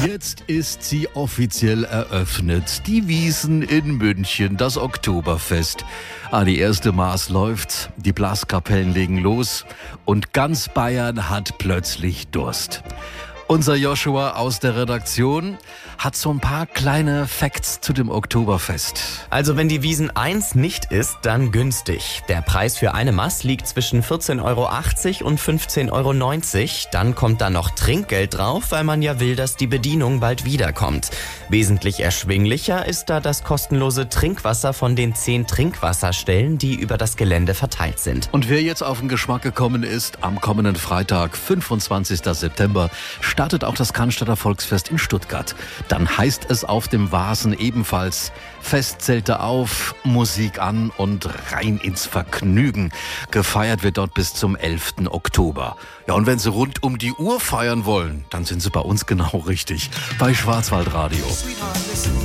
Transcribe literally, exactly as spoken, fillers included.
Jetzt ist sie offiziell eröffnet. Die Wiesn in München, das Oktoberfest. Ah, die erste Maß läuft, die Blaskapellen legen los und ganz Bayern hat plötzlich Durst. Unser Joshua aus der Redaktion hat so ein paar kleine Facts zu dem Oktoberfest. Also wenn die Wiesn eins nicht ist, dann günstig. Der Preis für eine Maß liegt zwischen vierzehn Euro achtzig und fünfzehn Euro neunzig. Dann kommt da noch Trinkgeld drauf, weil man ja will, dass die Bedienung bald wiederkommt. Wesentlich erschwinglicher ist da das kostenlose Trinkwasser von den zehn Trinkwasserstellen, die über das Gelände verteilt sind. Und wer jetzt auf den Geschmack gekommen ist, am kommenden Freitag, fünfundzwanzigsten September, startet auch das Cannstatter Volksfest in Stuttgart. Dann heißt es auf dem Wasen ebenfalls Festzelte auf, Musik an und rein ins Vergnügen. Gefeiert wird dort bis zum elften Oktober. Ja, und wenn Sie rund um die Uhr feiern wollen, dann sind Sie bei uns genau richtig. Bei Schwarzwaldradio.